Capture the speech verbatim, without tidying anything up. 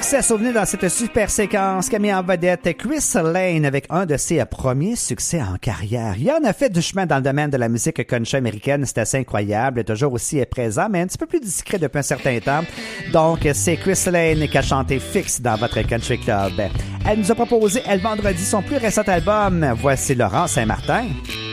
succès souvenir dans cette super séquence qui a mis en vedette Chris Lane avec un de ses premiers succès en carrière. Il en a fait du chemin dans le domaine de la musique country américaine, c'est assez incroyable, toujours aussi présent, mais un petit peu plus discret depuis un certain temps. Donc, c'est Chris Lane qui a chanté Fix dans votre Country Club. Elle nous a proposé, elle vendredi, son plus récent album. Voici Laurent Saint-Martin.